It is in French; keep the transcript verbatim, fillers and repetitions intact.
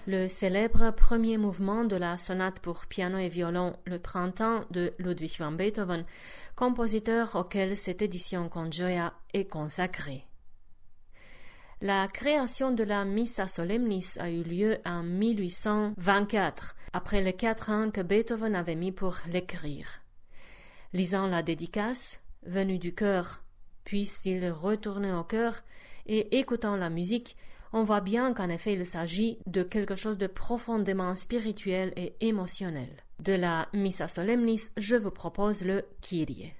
le célèbre premier mouvement de la sonate pour piano et violon Le Printemps de Ludwig van Beethoven, compositeur auquel cette édition Conjoia est consacrée. La création de la Missa Solemnis a eu lieu en mille huit cent vingt-quatre, après les quatre ans que Beethoven avait mis pour l'écrire. Lisant la dédicace, venue du chœur, puis-il retourné au chœur, et écoutant la musique, on voit bien qu'en effet il s'agit de quelque chose de profondément spirituel et émotionnel. De la Missa Solemnis, je vous propose le Kyrie.